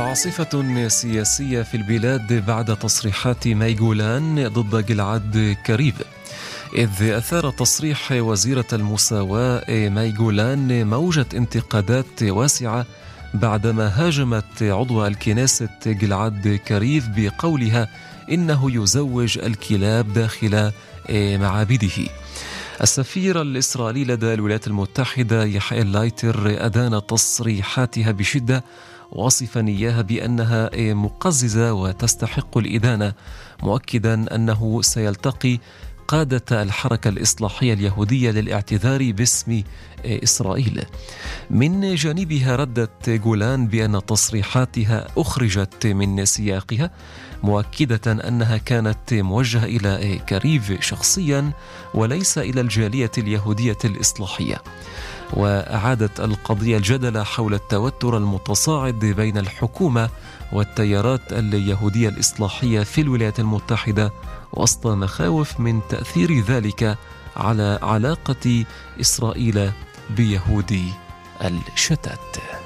عاصفة سياسية في البلاد بعد تصريحات ماي جولان ضد جلعاد كريف، إذ أثار تصريح وزيرة المساواة ماي جولان موجة انتقادات واسعة بعدما هاجمت عضو الكنيست جلعاد كريف بقولها إنه يزوج الكلاب داخل معابده. السفير الإسرائيلي لدى الولايات المتحدة يحيى لايتر أدان تصريحاتها بشدة، واصفا إياها بأنها مقززة وتستحق الإدانة، مؤكدا أنه سيلتقي قادة الحركة الإصلاحية اليهودية للاعتذار باسم إسرائيل. من جانبها ردت جولان بأن تصريحاتها أخرجت من سياقها، مؤكدة أنها كانت موجهة إلى كريف شخصيا وليس إلى الجالية اليهودية الإصلاحية. وأعادت القضية الجدل حول التوتر المتصاعد بين الحكومة والتيارات اليهودية الإصلاحية في الولايات المتحدة، وسط مخاوف من تأثير ذلك على علاقة إسرائيل بيهودي الشتات.